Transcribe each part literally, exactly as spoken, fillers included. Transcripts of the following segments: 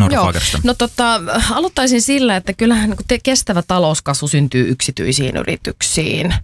Noora Fagerström. No tota, aloittaisin sillä, että kyllähän niin kestävä talouskasvu syntyy yksityisiin yrityksiin.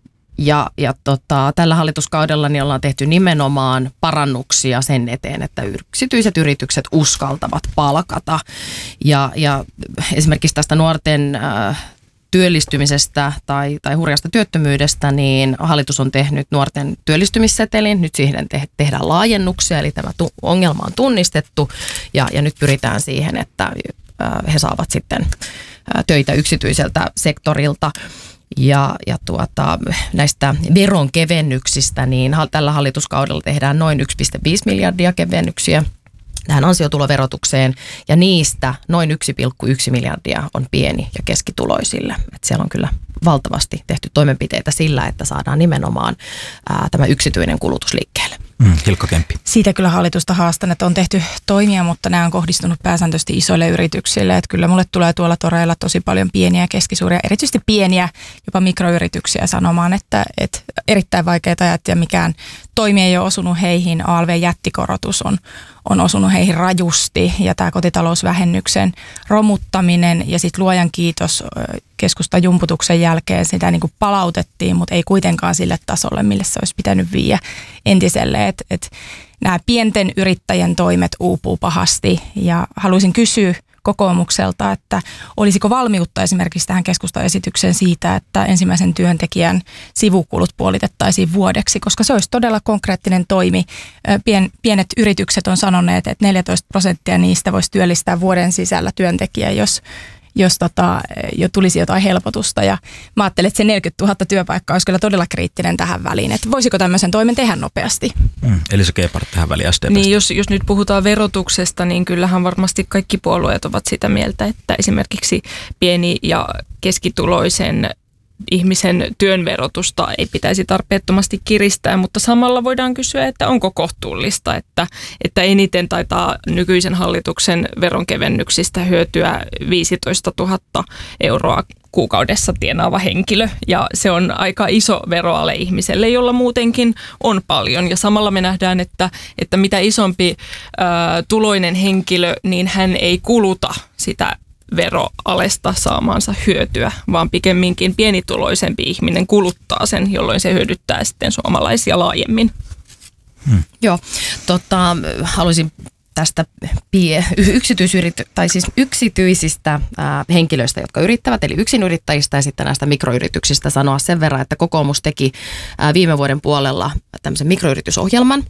Ja, ja tota, tällä hallituskaudella niin ollaan tehty nimenomaan parannuksia sen eteen, että yksityiset yritykset uskaltavat palkata. Ja, ja esimerkiksi tästä nuorten äh, työllistymisestä tai, tai hurjasta työttömyydestä, niin hallitus on tehnyt nuorten työllistymissetelin. Nyt siihen te- tehdään laajennuksia, eli tämä tu- ongelma on tunnistettu ja, ja nyt pyritään siihen, että äh, he saavat sitten äh, töitä yksityiseltä sektorilta. Ja, ja tuota, näistä veronkevennyksistä, niin tällä hallituskaudella tehdään noin yksi pilkku viisi miljardia kevennyksiä tähän ansiotuloverotukseen, ja niistä noin yksi pilkku yksi miljardia on pieni- ja keskituloisille. Et siellä on kyllä valtavasti tehty toimenpiteitä sillä, että saadaan nimenomaan ää, tämä yksityinen kulutus liikkeelle. Mm, Hilkka Kemppi. Siitä kyllä hallitusta haastan, että on tehty toimia, mutta nämä on kohdistunut pääsääntöisesti isoille yrityksille. Että kyllä mulle tulee tuolla toreilla tosi paljon pieniä, keskisuuria, erityisesti pieniä, jopa mikroyrityksiä sanomaan, että, että erittäin vaikeita ajat ja mikään toimi ei ole osunut heihin. A L V-jättikorotus on, on osunut heihin rajusti ja tämä kotitalousvähennyksen romuttaminen ja sitten luojan kiitos keskustan jumputuksen jälkeen sitä niin kuin palautettiin, mutta ei kuitenkaan sille tasolle, mille se olisi pitänyt viiä entiselle. Että et nämä pienten yrittäjien toimet uupuu pahasti ja haluaisin kysyä kokoomukselta, että olisiko valmiutta esimerkiksi tähän keskustan esitykseen siitä, että ensimmäisen työntekijän sivukulut puolitettaisiin vuodeksi, koska se olisi todella konkreettinen toimi. Pien, pienet yritykset on sanoneet, että neljätoista prosenttia niistä voisi työllistää vuoden sisällä työntekijä, jos jos tota, jo tulisi jotain helpotusta. Ja mä ajattelen, että se neljäkymmentätuhatta työpaikkaa olisi kyllä todella kriittinen tähän väliin. Että voisiko tämmöisen toimen tehdä nopeasti? Mm, Elisa Gebhardt tähän väliin S D P:stä. Niin, jos, jos nyt puhutaan verotuksesta, niin kyllähän varmasti kaikki puolueet ovat sitä mieltä, että esimerkiksi pieni- ja keskituloisen ihmisen työn verotusta ei pitäisi tarpeettomasti kiristää, mutta samalla voidaan kysyä, että onko kohtuullista, että, että eniten taitaa nykyisen hallituksen veronkevennyksistä hyötyä viisitoistatuhatta euroa kuukaudessa tienaava henkilö, ja se on aika iso veroale ihmiselle, jolla muutenkin on paljon, ja samalla me nähdään, että, että mitä isompi ää, tuloinen henkilö, niin hän ei kuluta sitä veroalesta saamaansa hyötyä, vaan pikemminkin pienituloisempi ihminen kuluttaa sen, jolloin se hyödyttää sitten suomalaisia laajemmin. Hmm. Joo, tota, haluaisin tästä pie, yksityisyrity, tai siis yksityisistä ää, henkilöistä, jotka yrittävät, eli yksinyrittäjistä ja sitten näistä mikroyrityksistä sanoa sen verran, että kokoomus teki ää, viime vuoden puolella tämmöisen mikroyritysohjelman.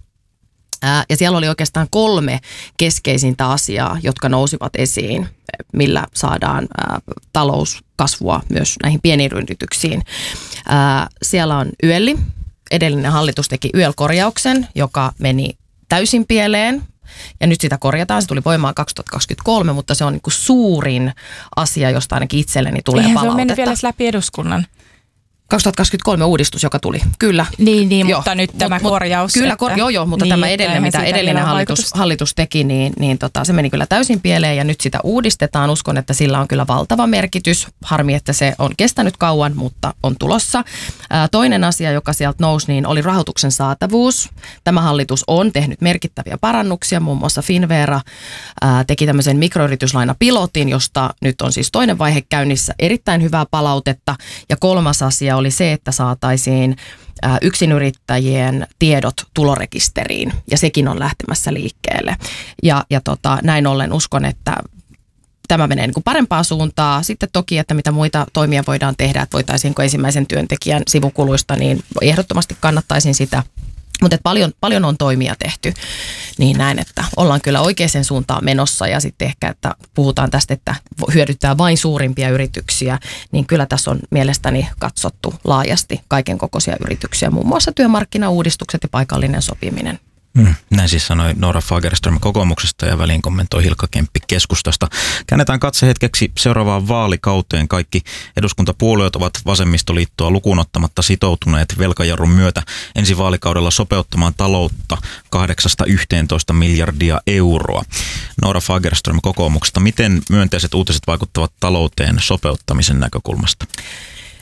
Ja siellä oli oikeastaan kolme keskeisintä asiaa, jotka nousivat esiin, millä saadaan ää, talouskasvua myös näihin pieniin yrityksiin. Ää, siellä on Y E L. Edellinen hallitus teki Y E L-korjauksen, joka meni täysin pieleen. Ja nyt sitä korjataan. Se tuli voimaan kaksituhattakaksikymmentäkolme, mutta se on niin kuin suurin asia, josta ainakin itselleni tulee Eihän palautetta. Se on mennyt vielä läpi eduskunnan. kaksituhattakaksikymmentäkolme uudistus, joka tuli, kyllä. Niin, niin joo, mutta nyt tämä mut, korjaus. Kyllä, kor, joo, joo, mutta niin, tämä edellinen, mitä edellinen hallitus, hallitus teki, niin, niin tota, se meni kyllä täysin pieleen ja nyt sitä uudistetaan. Uskon, että sillä on kyllä valtava merkitys. Harmi, että se on kestänyt kauan, mutta on tulossa. Ää, toinen asia, joka sieltä nousi, niin oli rahoituksen saatavuus. Tämä hallitus on tehnyt merkittäviä parannuksia. Muun muassa Finvera ää, teki tämmöisen mikroyrityslainapilotin, josta nyt on siis toinen vaihe käynnissä. Erittäin hyvää palautetta. Ja kolmas asia oli se, että saataisiin yksinyrittäjien tiedot tulorekisteriin, ja sekin on lähtemässä liikkeelle. Ja, ja tota, näin ollen uskon, että tämä menee niin kuin parempaa suuntaa. Sitten toki, että mitä muita toimia voidaan tehdä, että voitaisiinko ensimmäisen työntekijän sivukuluista, niin ehdottomasti kannattaisin sitä. Mutta paljon, paljon on toimia tehty, niin näin, että ollaan kyllä oikeaan suuntaan menossa ja sitten ehkä, että puhutaan tästä, että hyödyttää vain suurimpia yrityksiä, niin kyllä tässä on mielestäni katsottu laajasti kaiken kokoisia yrityksiä, muun muassa työmarkkinauudistukset ja paikallinen sopiminen. Mm, näin siis sanoi Noora Fagerström kokoomuksesta ja väliin kommentoi Hilkka Kemppi keskustasta. Käännetään katse hetkeksi seuraavaan vaalikauteen. Kaikki eduskuntapuolueet ovat vasemmistoliittoa lukuun ottamatta sitoutuneet velkajarrun myötä ensi vaalikaudella sopeuttamaan taloutta kahdeksasta yhteentoista miljardia euroa. Noora Fagerström kokoomuksesta, miten myönteiset uutiset vaikuttavat talouteen sopeuttamisen näkökulmasta?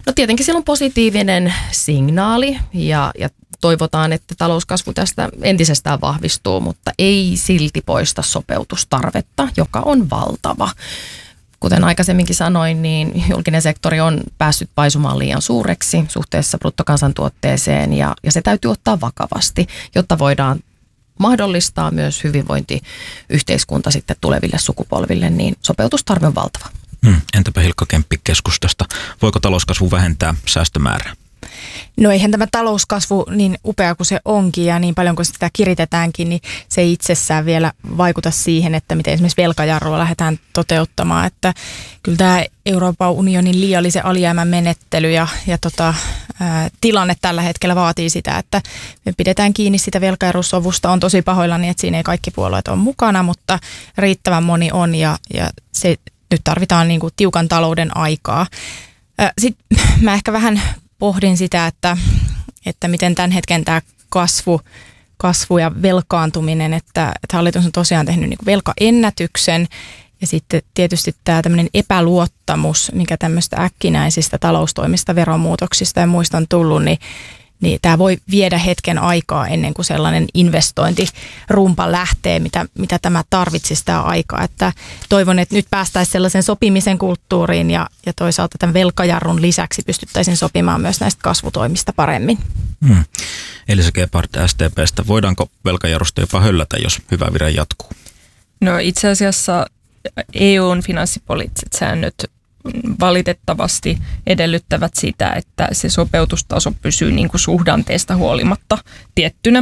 No tietenkin siellä on positiivinen signaali ja, ja toivotaan, että talouskasvu tästä entisestään vahvistuu, mutta ei silti poista sopeutustarvetta, joka on valtava. Kuten aikaisemminkin sanoin, niin julkinen sektori on päässyt paisumaan liian suureksi suhteessa bruttokansantuotteeseen ja, ja se täytyy ottaa vakavasti, jotta voidaan mahdollistaa myös hyvinvointiyhteiskunta sitten tuleville sukupolville, niin sopeutustarve on valtava. Hmm. Entäpä Hilkka Kemppi keskustasta? Voiko talouskasvu vähentää säästömäärää? No eihän tämä talouskasvu niin upea kuin se onkin ja niin paljon kuin sitä kiritetäänkin, niin se ei itsessään vielä vaikuta siihen, että miten esimerkiksi velkajarrua lähdetään toteuttamaan. Että kyllä tämä Euroopan unionin liiallisen alijäämän menettely ja, ja tota, ää, tilanne tällä hetkellä vaatii sitä, että me pidetään kiinni sitä velkajarrusovusta. On tosi pahoillani, että siinä ei kaikki puolueet ole mukana, mutta riittävän moni on ja, ja se, nyt tarvitaan niin kuin tiukan talouden aikaa. Sitten mä ehkä vähän pohdin sitä, että, että miten tämän hetken tämä kasvu, kasvu ja velkaantuminen, että, että hallitus on tosiaan tehnyt niin kuin velkaennätyksen ja sitten tietysti tämä tämmöinen epäluottamus, mikä tämmöistä äkkinäisistä taloustoimista, veromuutoksista ja muista on tullut, niin niin tämä voi viedä hetken aikaa ennen kuin sellainen investointirumpa lähtee, mitä, mitä tämä tarvitsisi tämä aikaa. Että toivon, että nyt päästäisiin sellaisen sopimisen kulttuuriin ja, ja toisaalta tämän velkajarrun lisäksi pystyttäisiin sopimaan myös näistä kasvutoimista paremmin. Hmm. Elisa Gebhard S D P:stä. Voidaanko velkajarrusta jopa höllätä, jos hyvä vire jatkuu? No itse asiassa E U:n finanssipoliittiset säännöt valitettavasti edellyttävät sitä, että se sopeutustaso pysyy niin kuin suhdanteesta huolimatta tiettynä.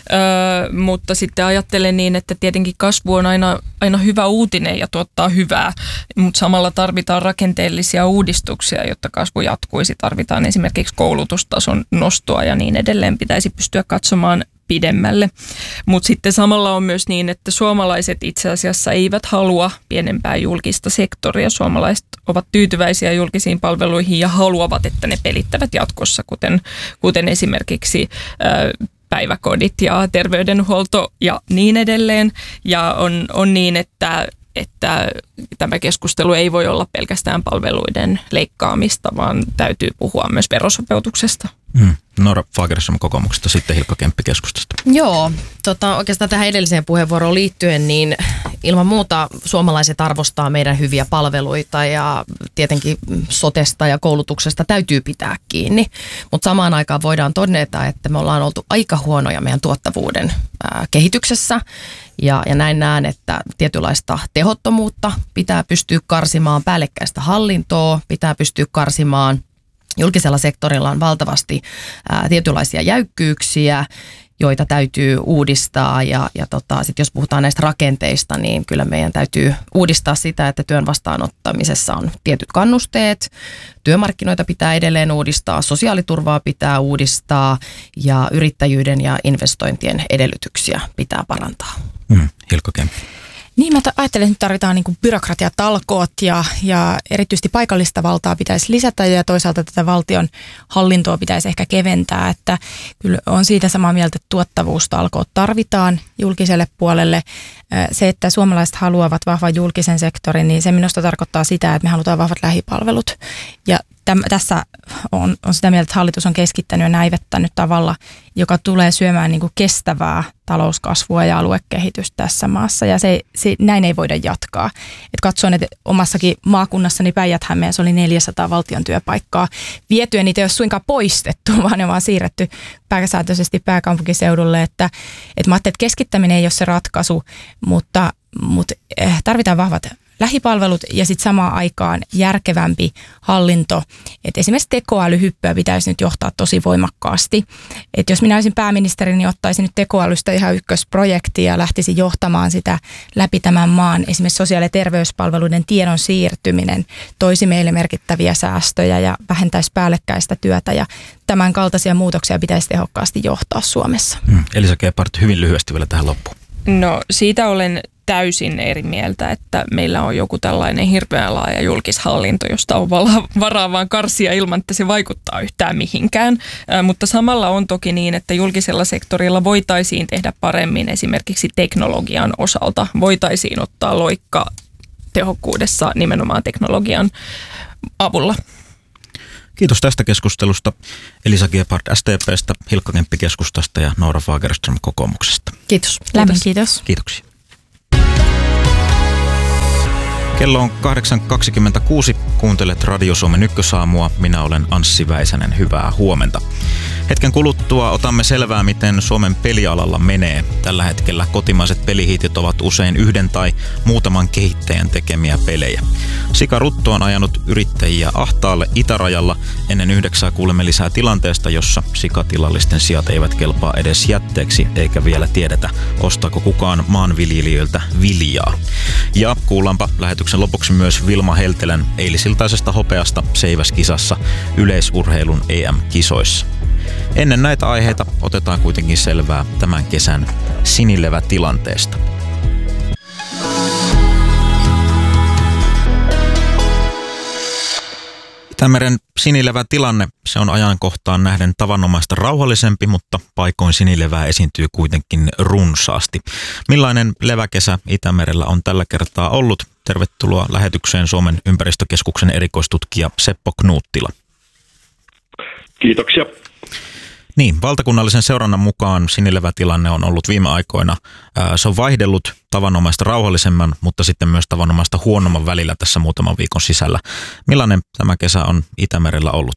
Öö, mutta sitten ajattelen niin, että tietenkin kasvu on aina, aina hyvä uutinen ja tuottaa hyvää, mutta samalla tarvitaan rakenteellisia uudistuksia, jotta kasvu jatkuisi. Tarvitaan esimerkiksi koulutustason nostoa ja niin edelleen. Pitäisi pystyä katsomaan pidemmälle. Mutta sitten samalla on myös niin, että suomalaiset itse asiassa eivät halua pienempää julkista sektoria. Suomalaiset ovat tyytyväisiä julkisiin palveluihin ja haluavat, että ne pelittävät jatkossa, kuten, kuten esimerkiksi äh, päiväkodit ja terveydenhuolto ja niin edelleen. Ja on, on niin, että että tämä keskustelu ei voi olla pelkästään palveluiden leikkaamista, vaan täytyy puhua myös verosopeutuksesta. Hmm. Noora Fagerström kokoomuksesta, sitten Hilkka Kemppi keskustasta. Joo, tota, oikeastaan tähän edelliseen puheenvuoroon liittyen, niin ilman muuta suomalaiset arvostaa meidän hyviä palveluita ja tietenkin sotesta ja koulutuksesta täytyy pitää kiinni, mutta samaan aikaan voidaan todeta, että me ollaan oltu aika huonoja meidän tuottavuuden ää, kehityksessä ja, ja näin näen, että tietynlaista tehottomuutta pitää pystyä karsimaan, päällekkäistä hallintoa pitää pystyä karsimaan. Julkisella sektorilla on valtavasti ää, tietynlaisia jäykkyyksiä, joita täytyy uudistaa ja, ja tota, sit jos puhutaan näistä rakenteista, niin kyllä meidän täytyy uudistaa sitä, että työn vastaanottamisessa on tietyt kannusteet, työmarkkinoita pitää edelleen uudistaa, sosiaaliturvaa pitää uudistaa ja yrittäjyyden ja investointien edellytyksiä pitää parantaa. Hmm. Hilkka Kemppi. Niin, mä ajattelen, että nyt tarvitaan niin kuin byrokratiatalkoot ja, ja erityisesti paikallista valtaa pitäisi lisätä ja toisaalta tätä valtion hallintoa pitäisi ehkä keventää, että kyllä on siitä samaa mieltä, että tuottavuustalkoot tarvitaan julkiselle puolelle. Se, että suomalaiset haluavat vahvan julkisen sektorin, niin se minusta tarkoittaa sitä, että me halutaan vahvat lähipalvelut ja täm, tässä on, on sitä mieltä, että hallitus on keskittänyt ja näivettänyt tavalla, joka tulee syömään niin kuin kestävää talouskasvua ja aluekehitystä tässä maassa ja se, se, näin ei voida jatkaa. Et katsoin, että omassakin maakunnassani Päijät-Hämeessä oli neljäsataa valtion työpaikkaa vietyä, niitä ei ole suinkaan poistettu, vaan ne on vaan siirretty pääsääntöisesti pääkaupunkiseudulle, että, että mä ajattelin, että keskittäminen ei ole se ratkaisu, mutta, mutta tarvitaan vahvat lähipalvelut ja sitten samaan aikaan järkevämpi hallinto. Et esimerkiksi tekoälyhyppyä pitäisi nyt johtaa tosi voimakkaasti. Et jos minä olisin pääministeri, niin ottaisin nyt tekoälystä ihan ykkösprojektia ja lähtisin johtamaan sitä läpi tämän maan. Esimerkiksi sosiaali- ja terveyspalveluiden tiedon siirtyminen toisi meille merkittäviä säästöjä ja vähentäisi päällekkäistä työtä ja tämän kaltaisia muutoksia pitäisi tehokkaasti johtaa Suomessa. Hmm. Elisa Gebhard, hyvin lyhyesti vielä tähän loppuun. No siitä olen täysin eri mieltä, että meillä on joku tällainen hirveän laaja julkishallinto, josta on varaa vaan karsia ilman, että se vaikuttaa yhtään mihinkään. Ä, mutta samalla on toki niin, että julkisella sektorilla voitaisiin tehdä paremmin esimerkiksi teknologian osalta. Voitaisiin ottaa loikka tehokkuudessa nimenomaan teknologian avulla. Kiitos tästä keskustelusta Elisa Gebhard S D P:stä, Hilkka Kemppi keskustasta ja Noora Fagerström kokoomuksesta. Kiitos. Lämmin kiitos. Kiitoksia. Kello on kahdeksan kaksikymmentäkuusi. Kuuntelet Radio Suomen ykkösaamua. Minä olen Anssi Väisänen. Hyvää huomenta. Hetken kuluttua otamme selvää, miten Suomen pelialalla menee. Tällä hetkellä kotimaiset pelihiitit ovat usein yhden tai muutaman kehittäjän tekemiä pelejä. Sika Rutto on ajanut yrittäjiä ahtaalle itärajalla. Ennen yhdeksää kuulemme lisää tilanteesta, jossa sikatilallisten sijat eivät kelpaa edes jätteeksi, eikä vielä tiedetä, ostaako kukaan maanviljelijöiltä viljaa. Ja kuullaanpa lähetyksen lopuksi myös Vilma Heltelän eilisiltaisesta hopeasta seiväskisassa yleisurheilun E M-kisoissa. Ennen näitä aiheita otetaan kuitenkin selvää tämän kesän sinilevätilanteesta. Itämeren sinilevä tilanne, se on ajankohtaan nähden tavanomaista rauhallisempi, mutta paikoin sinilevää esiintyy kuitenkin runsaasti. Millainen leväkesä Itämerellä on tällä kertaa ollut? Tervetuloa lähetykseen Suomen ympäristökeskuksen erikoistutkija Seppo Knuuttila. Kiitoksia. Niin, valtakunnallisen seurannan mukaan sinilevätilanne on ollut viime aikoina. Se on vaihdellut tavanomaista rauhallisemman, mutta sitten myös tavanomaista huonomman välillä tässä muutaman viikon sisällä. Millainen tämä kesä on Itämerellä ollut?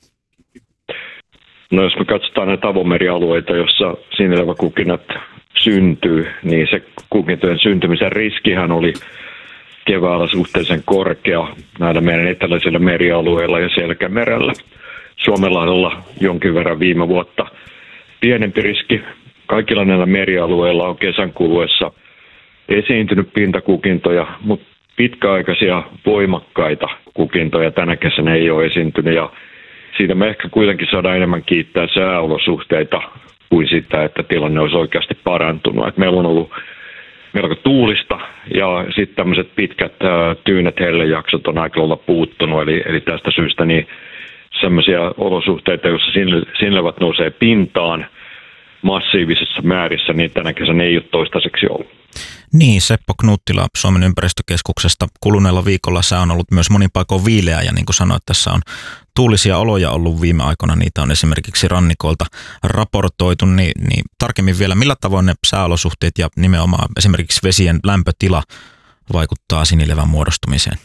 No jos me katsotaan näitä avomerialueita, joissa sinileväkukinnat syntyy, niin se kukintojen syntymisen riskihän oli keväällä suhteellisen korkea näillä meidän eteläisillä merialueilla ja Selkämerellä. Suomenlahdella jonkin verran viime vuotta pienempi riski. Kaikilla näillä merialueilla on kesän kuluessa esiintynyt pintakukintoja, mutta pitkäaikaisia voimakkaita kukintoja tänä kesänä ei ole esiintynyt. Ja siitä me ehkä kuitenkin saadaan enemmän kiittää sääolosuhteita kuin sitä, että tilanne olisi oikeasti parantunut. Et meillä on ollut melko tuulista ja sitten tämmöiset pitkät ää, tyynet hellejaksot on aika lailla puuttunut. Eli, eli tästä syystä niin sellaisia olosuhteita, joissa sinilevät nousee pintaan massiivisissa määrissä, niin tänä kesänä ei ole toistaiseksi ollut. Niin, Seppo Knuuttila Suomen ympäristökeskuksesta. Kuluneella viikolla sää on ollut myös monin paikoin viileä, ja niin kuin sanoit, tässä on tuulisia oloja ollut viime aikoina. Niitä on esimerkiksi rannikoilta raportoitu, niin, niin tarkemmin vielä, millä tavoin ne sääolosuhteet ja nimenomaan esimerkiksi vesien lämpötila vaikuttaa sinilevän muodostumiseen?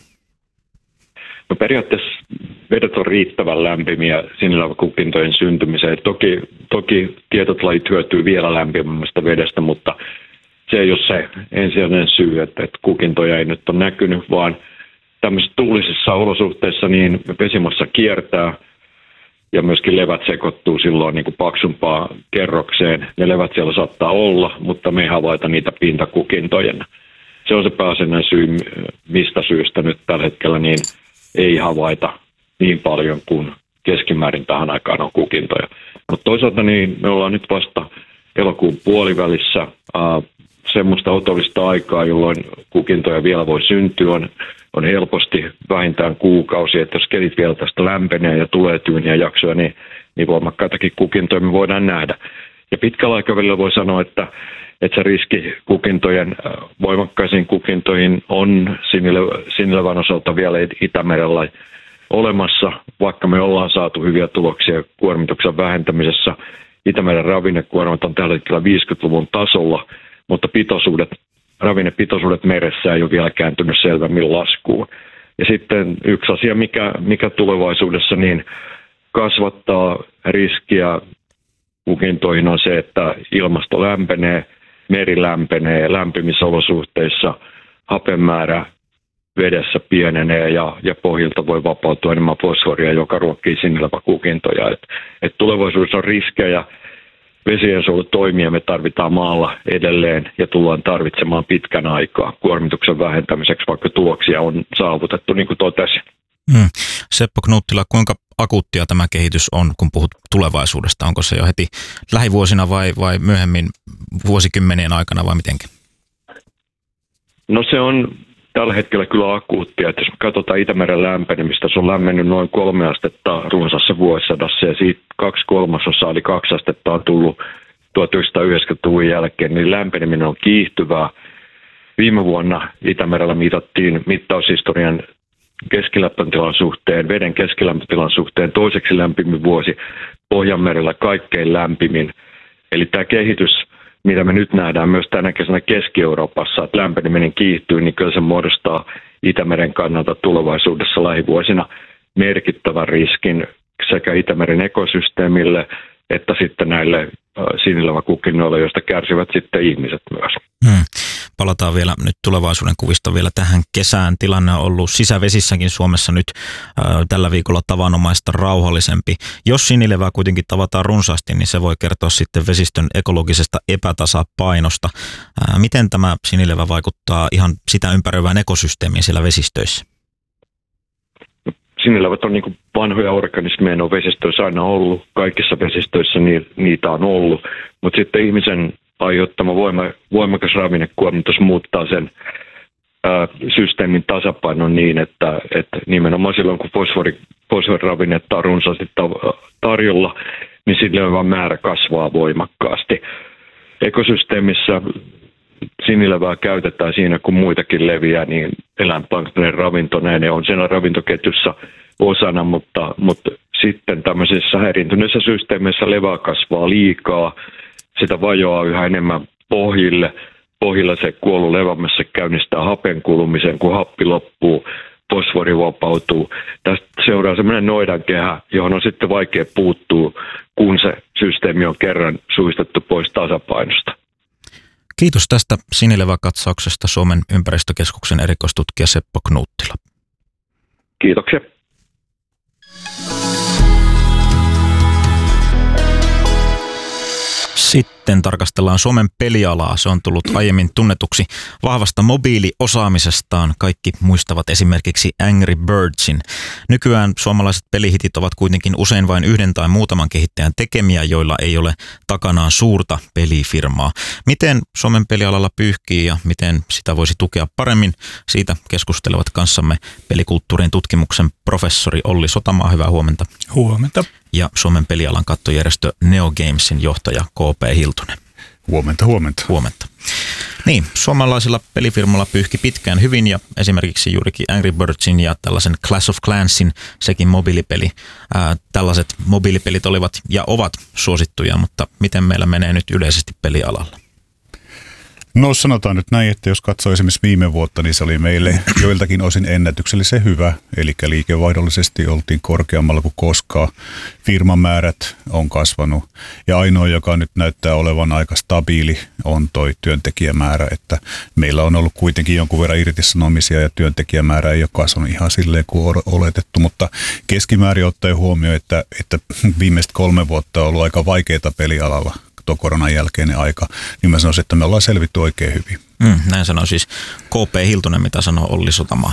No periaatteessa vedet on riittävän lämpimiä sinileväkukintojen syntymiseen. Toki, toki tietyt lajit hyötyy vielä lämpimämmästä vedestä, mutta se ei ole se ensisijainen syy, että, että kukintoja ei nyt ole näkynyt, vaan tämmöisissä tuulisissa olosuhteissa niin vesimassa kiertää ja myöskin levät sekoittuu silloin niin kuin paksumpaan kerrokseen. Ne levät siellä saattaa olla, mutta me ei havaita niitä pintakukintojen. Se on se pääasiallinen syy, mistä syystä nyt tällä hetkellä niin ei havaita niin paljon kuin keskimäärin tähän aikaan on kukintoja. Mutta toisaalta niin me ollaan nyt vasta elokuun puolivälissä äh, semmoista otollista aikaa, jolloin kukintoja vielä voi syntyä. On, on helposti vähintään kuukausi, että jos kelit vielä tästä lämpenee ja tulee tyyniä jaksoja, niin, niin voimakkaitakin kukintoja me voidaan nähdä. Ja pitkällä aikavälillä voi sanoa, että, että se riski kukintojen, voimakkaisiin kukintoihin on sinilevän osalta vielä Itämerellä olemassa, vaikka me ollaan saatu hyviä tuloksia kuormituksen vähentämisessä. Itämeren ravinnekuormat on tällä hetkellä viisikymmentäluvun tasolla, mutta pitoisuudet, ravinnepitoisuudet meressä ei ole vielä kääntynyt selvemmin laskuun. Ja sitten yksi asia, mikä, mikä tulevaisuudessa niin kasvattaa riskiä kukintoihin on se, että ilmasto lämpenee, meri lämpenee, lämpimissä olosuhteissa hapemäärä vedessä pienenee ja, ja pohjilta voi vapautua enemmän fosforia, joka ruokkii sinileväkukintoja. Et, et tulevaisuudessa on riskejä. Vesiensuojelutoimia me tarvitaan maalla edelleen ja tullaan tarvitsemaan pitkän aikaa kuormituksen vähentämiseksi, vaikka tuloksia on saavutettu, niin kuin totesin. Hmm. Seppo Knuuttila, kuinka akuuttia tämä kehitys on, kun puhut tulevaisuudesta? Onko se jo heti lähivuosina vai, vai myöhemmin vuosikymmenien aikana vai mitenkin? No se on tällä hetkellä kyllä akuuttia, että jos me katsotaan Itämeren lämpenemistä, se on lämmennyt noin kolme astetta runsaassa vuosisadassa ja siitä kaksi kolmasosaa, eli kaksi astetta on tullut tuhatyhdeksänsataayhdeksänkymmentäluvun jälkeen, niin lämpeneminen on kiihtyvää. Viime vuonna Itämerellä mitattiin mittaushistorian keskilämpötilan suhteen, veden keskilämpötilan suhteen toiseksi lämpimin vuosi, Pohjanmerellä kaikkein lämpimin. Eli tämä kehitys, mitä me nyt nähdään myös tänä kesänä Keski-Euroopassa, että lämpeneminen kiihtyy, niin kyllä se muodostaa Itämeren kannalta tulevaisuudessa lähivuosina merkittävän riskin sekä Itämeren ekosysteemille että sitten näille sinileväkukinnoille, joista kärsivät sitten ihmiset myös. Hmm. Palataan vielä nyt tulevaisuuden kuvista vielä tähän kesään. Tilanne on ollut sisävesissäkin Suomessa nyt äh, tällä viikolla tavanomaista rauhallisempi. Jos sinilevää kuitenkin tavataan runsaasti, niin se voi kertoa sitten vesistön ekologisesta epätasapainosta. Äh, miten tämä sinilevä vaikuttaa ihan sitä ympäröivään ekosysteemiin siellä vesistöissä? Sinilevät on niin kuin vanhoja organismeja, ne on vesistöissä aina ollut. Kaikissa vesistöissä niitä on ollut, mutta sitten ihmisen aiheuttama voima, voimakas ravinnekuormitus muuttaa sen ää, systeemin tasapainon niin, että, että nimenomaan silloin kun fosfori, fosforiravinnetta on runsaasti tarjolla, niin sinilevän määrä kasvaa voimakkaasti. Ekosysteemissä sinilevää käytetään siinä, kun muitakin leviää, niin eläinplanktonin ravintona, ja ne on siinä ravintoketjussa osana, mutta, mutta sitten tämmöisissä häiriintyneissä systeemeissä levää kasvaa liikaa, sitä vajoaa yhä enemmän pohjille. Pohjilla se kuollut levämässä käynnistää hapen kulumisen, kun happi loppuu, fosfori vapautuu. Tästä seuraa semmoinen noidankehä, johon on sitten vaikea puuttua, kun se systeemi on kerran suistettu pois tasapainosta. Kiitos tästä sinileväkatsauksesta Suomen ympäristökeskuksen erikoistutkija Seppo Knuuttila. Kiitoksia. Sitten tarkastellaan Suomen pelialaa. Se on tullut aiemmin tunnetuksi vahvasta mobiiliosaamisestaan. Kaikki muistavat esimerkiksi Angry Birdsin. Nykyään suomalaiset pelihitit ovat kuitenkin usein vain yhden tai muutaman kehittäjän tekemiä, joilla ei ole takanaan suurta pelifirmaa. Miten Suomen pelialalla pyyhkii ja miten sitä voisi tukea paremmin? Siitä keskustelevat kanssamme pelikulttuurin tutkimuksen professori Olli Sotamaa. Hyvää huomenta. Huomenta. Ja Suomen pelialan kattojärjestö NeoGamesin johtaja K P Hiltunen. Huomenta, huomenta. Huomenta. Niin, suomalaisilla pelifirmalla pyyhki pitkään hyvin ja esimerkiksi juurikin Angry Birdsin ja tällaisen Clash of Clansin, sekin mobiilipeli. Ää, tällaiset mobiilipelit olivat ja ovat suosittuja, mutta miten meillä menee nyt yleisesti pelialalla? No sanotaan nyt näin, että jos katsoo esimerkiksi viime vuotta, niin se oli meille joiltakin osin ennätyksellisen hyvä. Eli liikevaihdollisesti oltiin korkeammalla kuin koskaan. Firman määrät on kasvanut ja ainoa, joka nyt näyttää olevan aika stabiili, on toi työntekijämäärä. Että meillä on ollut kuitenkin jonkun verran irtisanomisia ja työntekijämäärä ei ole kasvanut ihan silleen kuin oletettu. Mutta keskimäärin ottaen huomioon, että, että viimeiset kolme vuotta on ollut aika vaikeita pelialalla. Tuo koronan jälkeinen aika, niin mä sanoisin, että me ollaan selvitty oikein hyvin. Mm, näin sanoo siis K P Hiltunen, mitä sanoo Olli Sotamaa.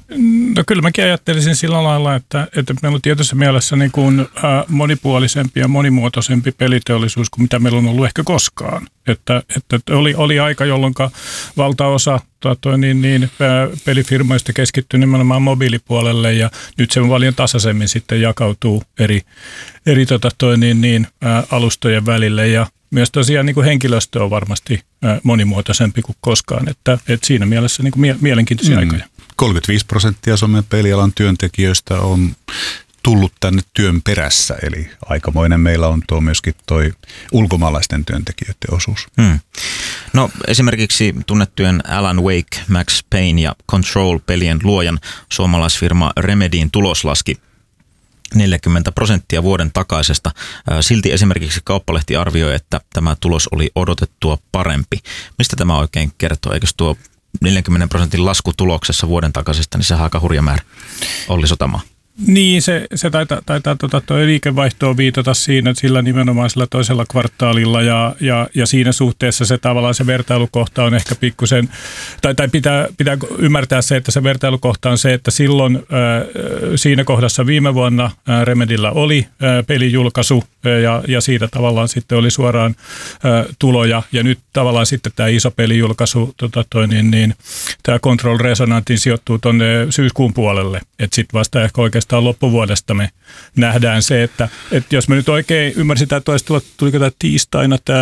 No kyllä mäkin ajattelisin sillä lailla, että, että meillä on tietyssä mielessä niin kuin, äh, monipuolisempi ja monimuotoisempi peliteollisuus kuin mitä meillä on ollut ehkä koskaan. Että, että oli, oli aika, jolloin valtaosa toi, niin, niin, äh, pelifirmoista keskittyi nimenomaan mobiilipuolelle ja nyt se paljon tasaisemmin sitten jakautuu eri, eri tota, toi, niin, niin, äh, alustojen välille ja myös tosiaan niin kuin henkilöstö on varmasti äh, monimuotoisempi kuin koskaan, että, että siinä mielessä niin kuin mie- mielenkiintoisia mm. aikoja. kolmekymmentäviisi prosenttia Suomen pelialan työntekijöistä on tullut tänne työn perässä, eli aikamoinen meillä on tuo myöskin toi ulkomaalaisten työntekijöiden osuus. Hmm. No esimerkiksi tunnettujen Alan Wake, Max Payne ja Control-pelien luojan suomalaisfirma Remedyin tulos laski neljäkymmentä prosenttia vuoden takaisesta. Silti esimerkiksi Kauppalehti arvioi, että tämä tulos oli odotettua parempi. Mistä tämä oikein kertoo? Eikö tuo neljänkymmenen prosentin lasku tuloksessa vuoden takaisesta, niin se on aika hurja määrä. Olli Sotamaa. Niin, se, se taitaa, taitaa tuota, tuo liikevaihtoa viitata siinä, sillä nimenomaan sillä toisella kvartaalilla ja, ja, ja siinä suhteessa se tavallaan se vertailukohta on ehkä pikkusen, tai, tai pitää, pitää ymmärtää se, että se vertailukohta on se, että silloin ää, siinä kohdassa viime vuonna ää, Remedyllä oli ää, pelijulkaisu ää, ja, ja siitä tavallaan sitten oli suoraan ää, tuloja ja nyt tavallaan sitten tämä iso pelijulkaisu, tota toi, niin, niin, tämä Control Resonantin sijoittuu tuonne syyskuun puolelle, että sitten vasta ehkä oikeastaan loppuvuodesta me nähdään se, että, että jos me nyt oikein ymmärsin, että tuliko tämä tiistaina tämä,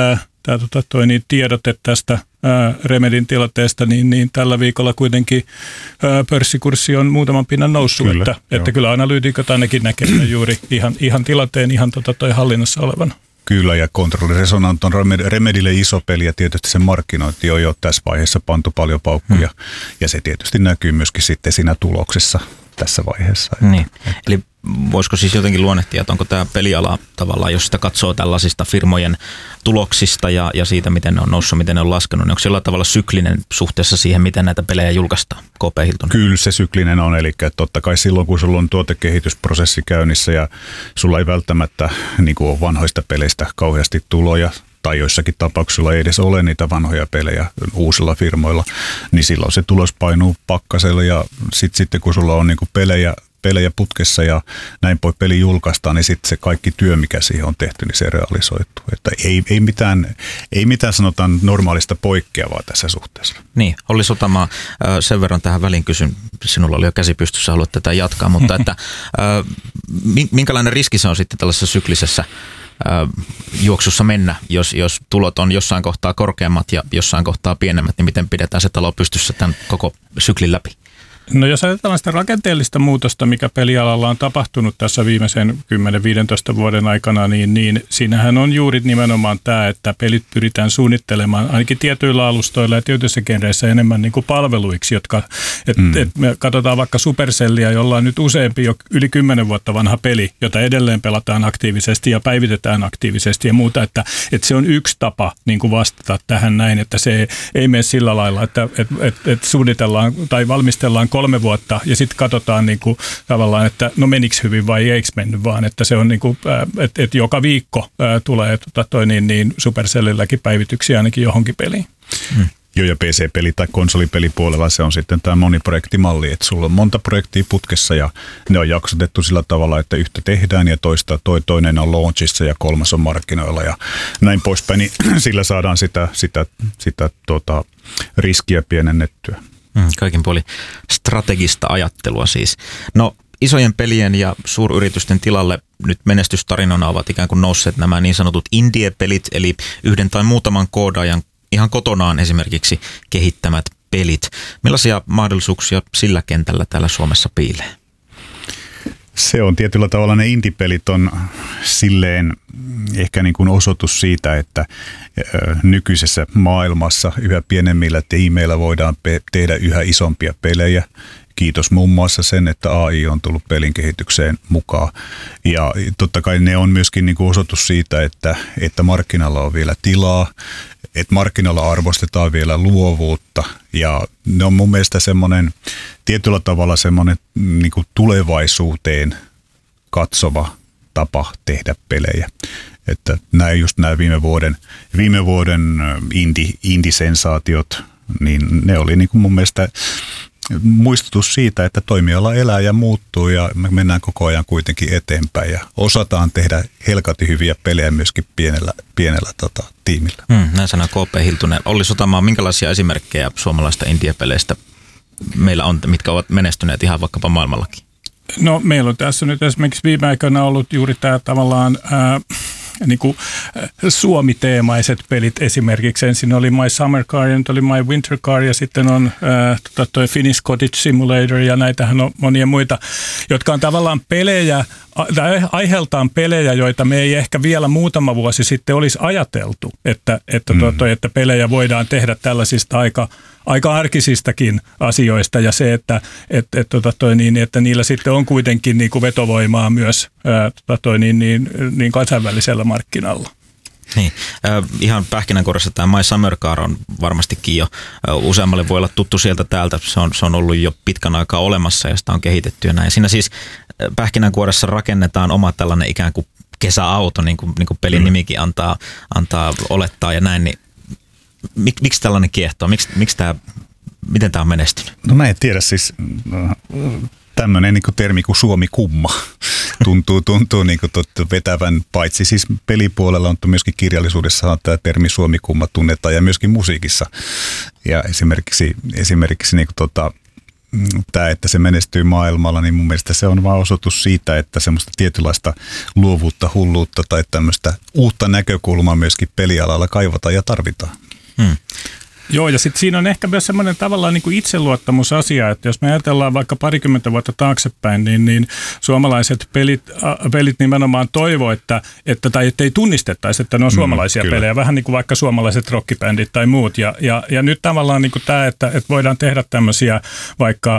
tämä tota, toi, niin tiedote tästä ää, Remedin tilanteesta, niin, niin tällä viikolla kuitenkin ää, pörssikurssi on muutaman pinnan noussut, kyllä, että, että kyllä analyytikot ainakin näkee juuri ihan, ihan tilanteen ihan tota, toi hallinnassa olevan. Kyllä, ja Control Resonant on Remedille iso peli, ja tietysti se markkinointi on jo tässä vaiheessa pantu paljon paukkuja, hmm. ja se tietysti näkyy myöskin sitten siinä tuloksessa tässä vaiheessa. Niin. Eli voisiko siis jotenkin luonnehtia, että onko tämä peliala tavallaan, jos sitä katsoo tällaisista firmojen tuloksista ja, ja siitä, miten ne on noussut, miten ne on laskenut, niin onko sillä tavalla syklinen suhteessa siihen, miten näitä pelejä julkaistaan K P Hilton? Kyllä se syklinen on, eli totta kai silloin, kun sulla on tuotekehitysprosessi käynnissä ja sulla ei välttämättä niin kuin ole vanhoista peleistä kauheasti tuloja, tai joissakin tapauksilla ei edes ole niitä vanhoja pelejä uusilla firmoilla, niin silloin se tulos painuu pakkaselle, ja sitten sit, kun sulla on niinku pelejä, pelejä putkessa ja näin pois peli julkaistaan, niin sitten se kaikki työ, mikä siihen on tehty, niin se realisoituu. Että ei, ei, mitään, ei mitään sanotaan normaalista poikkeavaa tässä suhteessa. Niin, Olli Sotamaa, sen verran tähän väliin kysyn, sinulla oli jo käsi pystyssä, haluat tätä jatkaa, mutta että minkälainen riski se on sitten tällaisessa syklisessä juoksussa mennä, jos, jos tulot on jossain kohtaa korkeammat ja jossain kohtaa pienemmät, niin miten pidetään se talo pystyssä tämän koko syklin läpi? No jos ajatellaan sitä rakenteellista muutosta, mikä pelialalla on tapahtunut tässä viimeisen kymmenen viisitoista vuoden aikana, niin, niin siinähän on juuri nimenomaan tämä, että pelit pyritään suunnittelemaan ainakin tietyillä alustoilla ja tietyissä genreissä enemmän niin kuin palveluiksi, jotka, et, mm. et me katsotaan vaikka Supercellia, jolla on nyt useampi jo yli kymmenen vuotta vanha peli, jota edelleen pelataan aktiivisesti ja päivitetään aktiivisesti ja muuta, että, että se on yksi tapa niin kuin vastata tähän näin, että se ei mene sillä lailla, että et, et, et suunnitellaan tai valmistellaan kolme vuotta ja sitten katsotaan niin kuin, tavallaan, että no menikö hyvin vai eikö mennyt, vaan että se on niin kuin, että et joka viikko ää, tulee tota, toi, niin, niin Supercellilläkin päivityksiä ainakin johonkin peliin. Hmm. Joo, ja P C-peli- tai konsolipelipuolella se on sitten tämä moniprojektimalli, että sulla on monta projektia putkessa ja ne on jaksotettu sillä tavalla, että yhtä tehdään ja toista, toi, toinen on launchissa ja kolmas on markkinoilla ja näin poispäin, niin sillä saadaan sitä, sitä, sitä tota, riskiä pienennettyä. Kaikin puolin strategista ajattelua siis. No isojen pelien ja suuryritysten tilalle nyt menestystarinona ovat ikään kuin nousseet nämä niin sanotut indie-pelit, eli yhden tai muutaman koodaajan ihan kotonaan esimerkiksi kehittämät pelit. Millaisia mahdollisuuksia sillä kentällä täällä Suomessa piilee? Se on tietyllä tavalla, ne indie-pelit on silleen ehkä niin kuin osoitus siitä, että nykyisessä maailmassa yhä pienemmillä tiimeillä voidaan pe- tehdä yhä isompia pelejä. Kiitos muun muassa sen, että A I on tullut pelin kehitykseen mukaan. Ja totta kai ne on myöskin niin kuin osoitus siitä, että, että markkinalla on vielä tilaa, että markkinalla arvostetaan vielä luovuutta. Ja ne on mun mielestä semmoinen tietyllä tavalla semmoinen niin kuin tulevaisuuteen katsova tapa tehdä pelejä. Että nämä just nämä viime vuoden, viime vuoden indie, indie-sensaatiot, niin ne oli niin kuin mun mielestä muistutus siitä, että toimiala elää ja muuttuu ja me mennään koko ajan kuitenkin eteenpäin ja osataan tehdä helkati hyviä pelejä myöskin pienellä, pienellä tota, tiimillä. Hmm, näin sanoo K P Hiltunen. Olli Sotamaa, minkälaisia esimerkkejä suomalaista indie-peleistä meillä on, mitkä ovat menestyneet ihan vaikkapa maailmallakin? No meillä on tässä nyt esimerkiksi viime aikoina ollut juuri tämä tavallaan ää, niin kuin Suomi-teemaiset pelit esimerkiksi. Ensin oli My Summer Car ja nyt oli My Winter Car ja sitten on ää, tota toi Finnish Cottage Simulator ja näitähän on monia muita, jotka on tavallaan pelejä, tai aiheeltaan pelejä, joita me ei ehkä vielä muutama vuosi sitten olisi ajateltu, että, että, mm. tota, että pelejä voidaan tehdä tällaisista aika aika arkisistakin asioista ja se, että, et, et, tota toi, niin, että niillä sitten on kuitenkin niin kuin vetovoimaa myös ää, tota toi, niin, niin, niin kansainvälisellä markkinalla. Niin, äh, ihan pähkinänkuoressa tämä My Summer Car on varmastikin jo äh, useammalle voi olla tuttu sieltä täältä. Se on, se on ollut jo pitkän aikaa olemassa ja sitä on kehitetty ja näin. Siinä siis äh, pähkinänkuoressa rakennetaan oma tällainen ikään kuin kesäauto, niin kuin, niin kuin pelin mm. nimikin antaa, antaa olettaa ja näin, niin Mik, miksi tällainen kiehtoo? Miksi, miksi tämä, miten tämä on menestynyt? No mä en tiedä, siis tämmöinen niin kuin termi kuin Suomi-kumma tuntuu, tuntuu niin kuin totta vetävän, paitsi siis pelipuolella on myöskin kirjallisuudessa tämä termi Suomi-kumma tunnetaan ja myöskin musiikissa. Ja esimerkiksi, esimerkiksi niin kuin tota, tämä, että se menestyy maailmalla, niin mun mielestä se on vaan osoitus siitä, että semmoista tietynlaista luovuutta, hulluutta tai tämmöistä uutta näkökulmaa myöskin pelialalla kaivataan ja tarvitaan. Hmm. Joo, ja sitten siinä on ehkä myös semmoinen tavallaan niin kuin itseluottamusasia, että jos me ajatellaan vaikka parikymmentä vuotta taaksepäin, niin, niin suomalaiset pelit, äh, pelit nimenomaan toivoo, että, että tai ettei tunnistettaisi, että ne on suomalaisia mm, pelejä, vähän niin kuin vaikka suomalaiset rockibändit tai muut. Ja, ja, ja nyt tavallaan niin kuin tämä, että, että voidaan tehdä tämmöisiä vaikka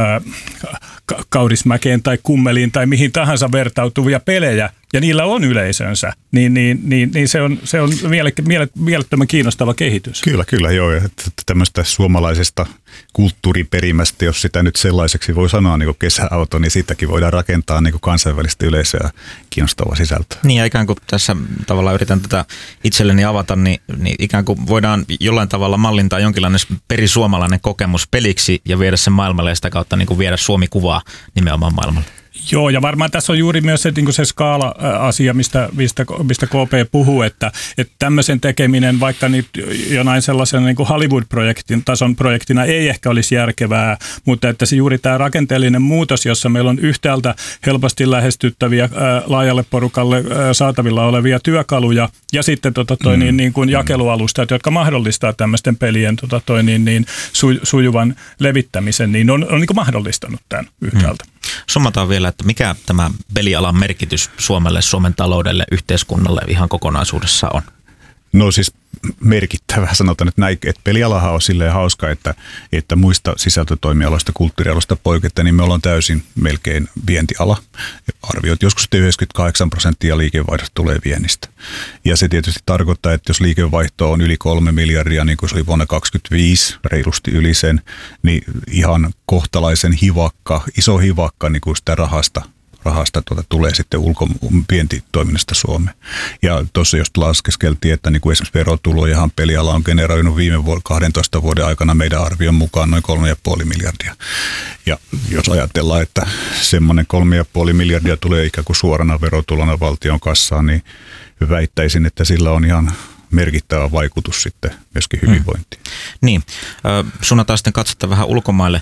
äh, Kaurismäkeen tai Kummeliin tai mihin tahansa vertautuvia pelejä, ja niillä on yleisönsä, niin, niin, niin, niin se on, se on mielettömän kiinnostava kehitys. Kyllä, kyllä, joo. Tämmöistä suomalaisesta kulttuuriperimästä, jos sitä nyt sellaiseksi voi sanoa niin kuin kesäauto, niin siitäkin voidaan rakentaa niin kuin kansainvälistä yleisöä kiinnostavaa sisältöä. Niin ja ikään kuin tässä tavallaan yritän tätä itselleni avata, niin, niin ikään kuin voidaan jollain tavalla mallintaa jonkinlainen perisuomalainen kokemus peliksi ja viedä sen maailmalle ja sitä kautta niin kuin viedä Suomi-kuvaa nimenomaan maailmalle. Joo, ja varmaan tässä on juuri myös se, niin se skaala-asia, mistä, mistä, mistä K P puhuu, että, että tämmöisen tekeminen vaikka nyt jonain sellaisen niin kuin Hollywood-projektin tason projektina ei ehkä olisi järkevää, mutta että se juuri tämä rakenteellinen muutos, jossa meillä on yhtäältä helposti lähestyttäviä ää, laajalle porukalle ää, saatavilla olevia työkaluja ja sitten tota, toi, mm. niin, niin kuin jakelualustat, jotka mahdollistaa tämmöisten pelien tota, toi, niin, niin, su, sujuvan levittämisen, niin on, on niin kuin mahdollistanut tämän yhtäältä. Mm. Summataan vielä, että mikä tämä pelialan merkitys Suomelle, Suomen taloudelle, yhteiskunnalle ihan kokonaisuudessa on? No siis merkittävä, sanotaan nyt näin, että pelialahan on silleen hauska, että, että muista sisältötoimialoista, kulttuurialoista poiketta, niin me ollaan täysin melkein vientiala. Arvioit joskus yhdeksänkymmentäkahdeksan prosenttia liikevaihdosta tulee viennistä. Ja se tietysti tarkoittaa, että jos liikevaihto on yli kolme miljardia, niin kuin se oli vuonna kaksituhattakaksikymmentäviisi, reilusti yli sen, niin ihan kohtalaisen hivakka, iso hivakka niin kuin sitä rahasta, rahasta tuota, tulee sitten ulkovientitoiminnasta Suomeen. Ja tuossa just laskeskeltiin, että niin kuin esimerkiksi verotulojahan peliala on generoinut viime vuonna kahdentoista vuoden aikana meidän arvion mukaan noin kolme pilkku viisi miljardia. Ja jos ajatellaan, että semmoinen kolme pilkku viisi miljardia tulee ikään kuin suorana verotulona valtion kassaan, niin väittäisin, että sillä on ihan merkittävä vaikutus sitten myöskin hyvinvointiin. Hmm. Niin, suunnataan sitten katsota vähän ulkomaille.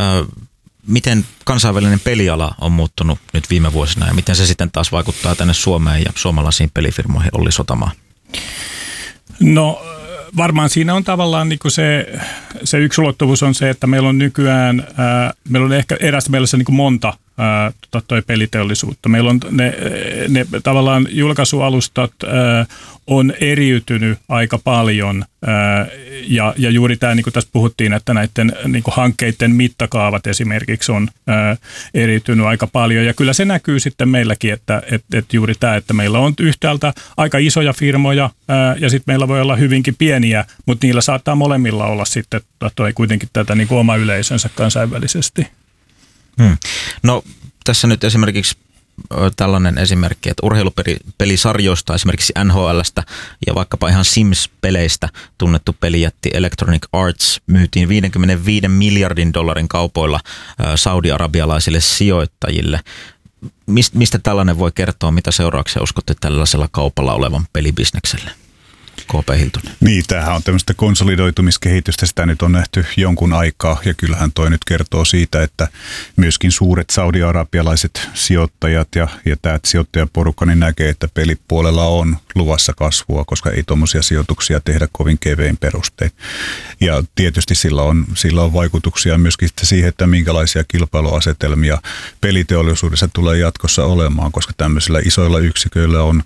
Miten kansainvälinen peliala on muuttunut nyt viime vuosina ja miten se sitten taas vaikuttaa tänne Suomeen ja suomalaisiin pelifirmoihin, Olli Sotamaa? No varmaan siinä on tavallaan niin kuin se, se yksi ulottuvuus on se, että meillä on nykyään, ää, meillä on ehkä eräs mielessä niin kuin monta ää, tota, toi peliteollisuutta. Meillä on ne, ne tavallaan julkaisualustat ää, on eriytynyt aika paljon ää, ja, ja juuri tämä, niin kuin tässä puhuttiin, että näiden niin kuin hankkeiden mittakaavat esimerkiksi on ää, eriytynyt aika paljon ja kyllä se näkyy sitten meilläkin, että et, et juuri tämä, että meillä on yhtäältä aika isoja firmoja ää, ja sitten meillä voi olla hyvinkin pieniä, mutta niillä saattaa molemmilla olla sitten toi kuitenkin tätä niin kuin oma yleisönsä kansainvälisesti. Hmm. No tässä nyt esimerkiksi tällainen esimerkki, että urheilupelisarjoista, esimerkiksi N H L:stä ja vaikkapa ihan Sims-peleistä tunnettu pelijätti Electronic Arts myytiin viisikymmentäviisi miljardin dollarin kaupoilla saudi-arabialaisille sijoittajille. Mistä tällainen voi kertoa, mitä seurauksia uskotte tällaisella kaupalla olevan pelibisnekselle? K P Hiltunen. Niin, tämähän on tämmöistä konsolidoitumiskehitystä, sitä nyt on nähty jonkun aikaa ja kyllähän toi nyt kertoo siitä, että myöskin suuret saudi-arabialaiset sijoittajat ja, ja tämä sijoittajaporukka niin näkee, että pelipuolella on luvassa kasvua, koska ei tuommoisia sijoituksia tehdä kovin kevein perustein. Ja tietysti sillä on, sillä on vaikutuksia myöskin siihen, että minkälaisia kilpailuasetelmia peliteollisuudessa tulee jatkossa olemaan, koska tämmöisillä isoilla yksiköillä on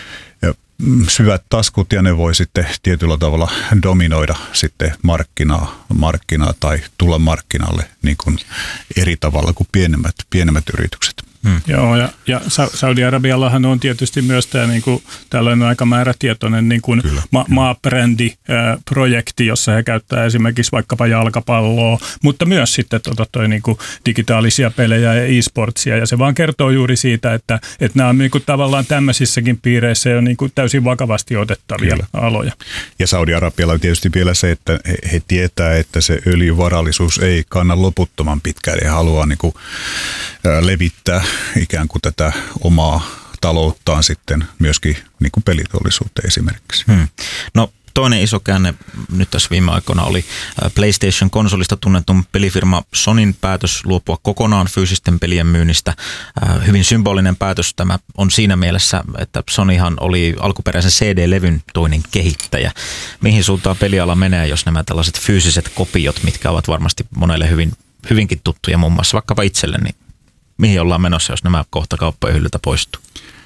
syvät taskut ja ne voi sitten tietyllä tavalla dominoida sitten markkinaa, markkinaa tai tulla markkinalle niin kuin eri tavalla kuin pienemmät, pienemmät yritykset. Hmm. Joo, ja, ja Saudi-Arabiallahan on tietysti myös tämä niin kuin, tällainen aika määrätietoinen niin kuin kyllä, ma- kyllä. maabrändiprojekti, jossa he käyttää esimerkiksi vaikkapa jalkapalloa, mutta myös sitten tota, toi, niin kuin digitaalisia pelejä ja e-sportsia, ja se vaan kertoo juuri siitä, että, että nämä on niin kuin, tavallaan tämmöisissäkin piireissä jo niin kuin täysin vakavasti otettavia kyllä. aloja. Ja Saudi-Arabialla on tietysti vielä se, että he, he tietää, että se öljyvarallisuus ei kanna loputtoman pitkään, ja haluaa niin kuin, ää, levittää ikään kuin tätä omaa talouttaan sitten myöskin niin kuin peliteollisuuteen esimerkiksi. Hmm. No toinen iso käänne nyt tässä viime aikoina oli PlayStation-konsolista tunnetun pelifirma Sonyn päätös luopua kokonaan fyysisten pelien myynnistä. Hyvin symbolinen päätös tämä on siinä mielessä, että Sonyhan oli alkuperäisen C D-levyn toinen kehittäjä. Mihin suuntaan peliala menee, jos nämä tällaiset fyysiset kopiot, mitkä ovat varmasti monelle hyvin, hyvinkin tuttuja muun muassa vaikkapa itselle, niin mihin ollaan menossa, jos nämä kohta kauppojen hyllyltä poistuu?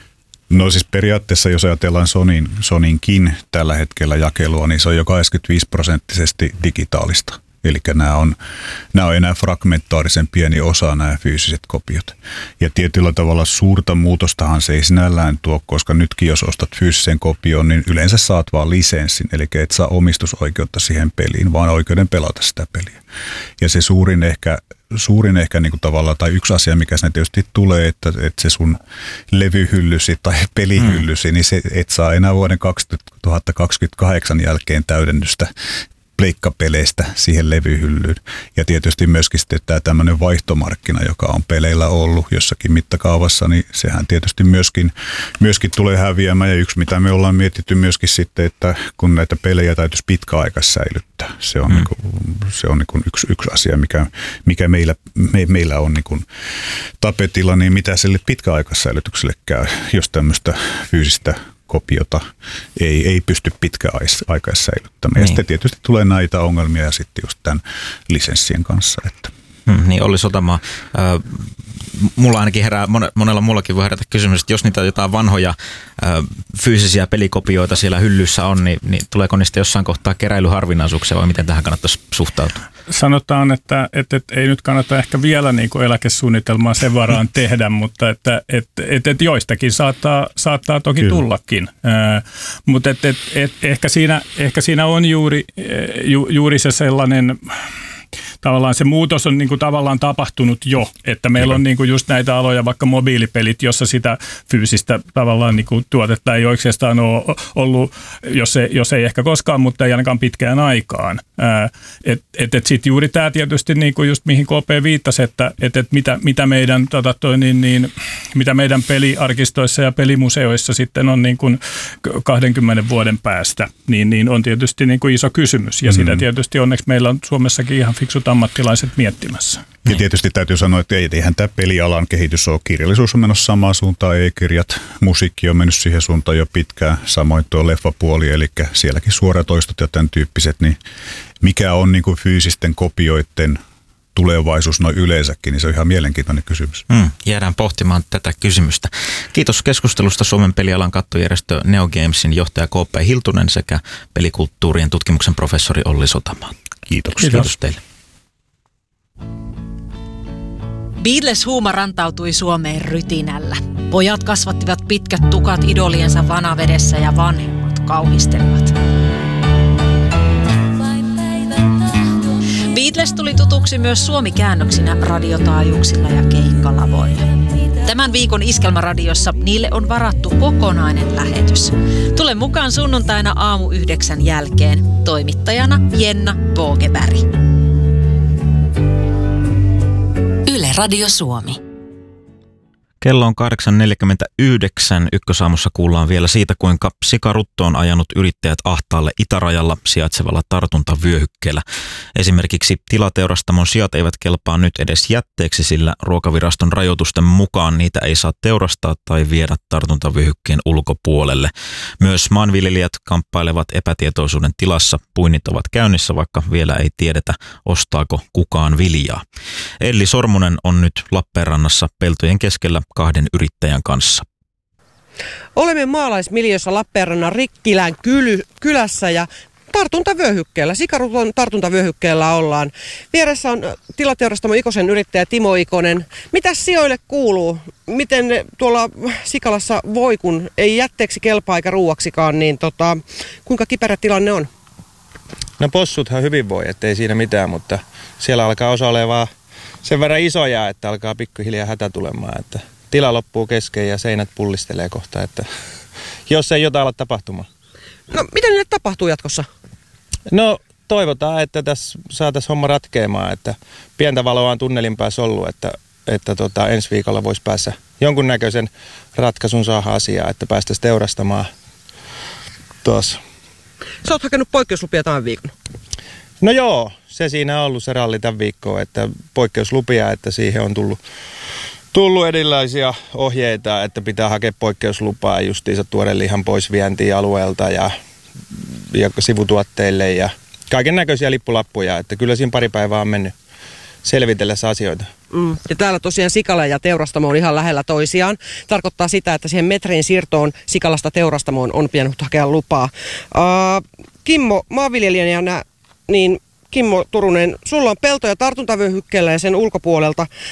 No siis periaatteessa, jos ajatellaan Sonyn, Sonynkin tällä hetkellä jakelua, niin se on jo kahdeksankymmentäviisi prosenttisesti digitaalista. Eli nämä on, nämä on enää fragmentaarisen pieni osa nämä fyysiset kopiot. Ja tietyllä tavalla suurta muutostahan se ei sinällään tuo, koska nytkin jos ostat fyysisen kopion, niin yleensä saat vaan lisenssin. Eli et saa omistusoikeutta siihen peliin, vaan oikeuden pelata sitä peliä. Ja se suurin ehkä, suurin ehkä niin kuin tavallaan, tai yksi asia, mikä sinne tietysti tulee, että, että se sun levyhyllysi tai pelihyllysi, mm. niin se et saa enää vuoden kaksituhattakaksikymmentäkahdeksan jälkeen täydennystä pleikkapeleistä siihen levyhyllyyn. Ja tietysti myöskin sitten tämä tämmöinen vaihtomarkkina, joka on peleillä ollut jossakin mittakaavassa, niin sehän tietysti myöskin, myöskin tulee häviämään. Ja yksi, mitä me ollaan mietitty myöskin sitten, että kun näitä pelejä täytyisi pitkäaikaa säilyttää. Se on, mm. niin kuin, se on niin kuin yksi, yksi asia, mikä, mikä meillä, me, meillä on niin kuin tapetilla, niin mitä sille pitkäaikaissäilytykselle käy, jos tämmöistä fyysistä kopiota ei, ei pysty pitkäaikaa säilyttämään. Niin. Ja sitten tietysti tulee näitä ongelmia ja sitten just tämän lisenssien kanssa. Että. Hmm, niin Olli Sotamaa, äh, mulla ainakin herää, monella muullakin voi herätä kysymys, että jos niitä jotain vanhoja äh, fyysisiä pelikopioita siellä hyllyssä on, niin, niin tuleeko niistä jossain kohtaa keräilyharvinaisuuksia vai miten tähän kannattaisi suhtautua? Sanotaan, että, että, että ei nyt kannata ehkä vielä niin kuin eläkesuunnitelmaa sen varaan tehdä, mutta että, että, että, että joistakin saattaa, saattaa toki Kyllä. tullakin. Äh, mutta että, että, että ehkä, siinä, ehkä siinä on juuri, ju, juuri se sellainen... Tavallaan se muutos on niin kuin tavallaan tapahtunut jo, että meillä Kyllä. on niin kuin just näitä aloja, vaikka mobiilipelit, jossa sitä fyysistä tavallaan niin kuin tuotetta ei oikeastaan ole ollut, jos ei, jos ei ehkä koskaan, mutta ei ainakaan pitkään aikaan. Että et, et sitten juuri tämä tietysti, niin kuin just mihin K P viittasi, että et, et mitä, mitä, meidän, tota toi, niin, niin, mitä meidän peliarkistoissa ja pelimuseoissa sitten on niin kuin kahdenkymmenen vuoden päästä, niin, niin on tietysti niin kuin iso kysymys. Ja mm. sitä tietysti onneksi meillä on Suomessakin ihan fiksut ammattilaiset miettimässä. Ja tietysti täytyy sanoa, että eihän tämä pelialan kehitys ole. Kirjallisuus on menossa samaan suuntaan, e-kirjat, musiikki on mennyt siihen suuntaan jo pitkään, samoin tuo leffapuoli, eli sielläkin suoratoistot ja tämän tyyppiset, niin mikä on niin kuin fyysisten kopioiden tulevaisuus noin yleensäkin, niin se on ihan mielenkiintoinen kysymys. Mm, jäädään pohtimaan tätä kysymystä. Kiitos keskustelusta Suomen pelialan kattojärjestö NeoGamesin johtaja K P Hiltunen sekä pelikulttuurien tutkimuksen professori Olli Sotamaa. Kiitoksia. Kiitos, Kiitos teille. Beatles-huuma rantautui Suomeen rytinällä. Pojat kasvattivat pitkät tukat idoliensa vanavedessä ja vanhemmat kauhistelivat. Beatles tuli tutuksi myös suomikäännöksinä radiotaajuuksilla ja keikkalavoilla. Tämän viikon Iskelmäradiossa niille on varattu kokonainen lähetys. Tule mukaan sunnuntaina aamu yhdeksän jälkeen. Toimittajana Jenna Bogeberg. Yle Radio Suomi. Kello on kahdeksan neljäkymmentäyhdeksän. Ykkösaamussa kuullaan vielä siitä, kuinka sikarutto on ajanut yrittäjät ahtaalle itärajalla sijaitsevalla tartuntavyöhykkeellä. Esimerkiksi tilateurastamon sijat eivät kelpaa nyt edes jätteeksi, sillä Ruokaviraston rajoitusten mukaan niitä ei saa teurastaa tai viedä tartuntavyöhykkeen ulkopuolelle. Myös maanviljelijät kamppailevat epätietoisuuden tilassa. Puinnit ovat käynnissä, vaikka vielä ei tiedetä, ostaako kukaan viljaa. Elli Sormunen on nyt Lappeenrannassa peltojen keskellä kahden yrittäjän kanssa. Olemme maalaismiljössä Lappeenrannan Rikkilän kyly, kylässä ja tartuntavyöhykkeellä, sikaruton tartuntavyöhykkeellä ollaan. Vieressä on tilateurastamo Ikosen yrittäjä Timo Ikonen. Mitäs sijoille kuuluu? Miten tuolla Sikalassa voi, kun ei jätteeksi kelpaa eikä ruuaksikaan, niin tota, kuinka kiperä tilanne on? No possuthan hyvin voi, ettei siinä mitään, mutta siellä alkaa osa olemaan sen verran isoja, että alkaa pikkuhiljaa hätä tulemaan, että tila loppuu kesken ja seinät pullistelee kohta, että jos ei jotain ala tapahtumaan. No miten ne tapahtuu jatkossa? No toivotaan, että tässä saataisiin homma ratkeamaan, että pientä valoa on tunnelin päässä ollut, että, että tota, ensi viikolla voisi päässä jonkunnäköisen ratkaisun saada asiaa, että päästäisiin teurastamaan tuossa Sä oot hakenut poikkeuslupia tämän viikon. No joo, se siinä on ollut se ralli tämän viikkoon, että poikkeuslupia, että siihen on tullut, tullut erilaisia ohjeita, että pitää hakea poikkeuslupaa justiinsa tuoden lihan pois vientiin alueelta ja, ja sivutuotteille ja kaiken näköisiä lippulappuja, että kyllä siinä pari päivää on mennyt selvitellessä asioita. Mm. Ja täällä tosiaan Sikala ja teurastamo on ihan lähellä toisiaan. Tarkoittaa sitä, että siihen metrin siirtoon Sikalasta teurastamoon on pitänyt hakea lupaa. Uh, Kimmo, maanviljelijänä, niin Kimmo Turunen, sulla on peltoja tartuntavyöhykkeellä ja sen ulkopuolelta.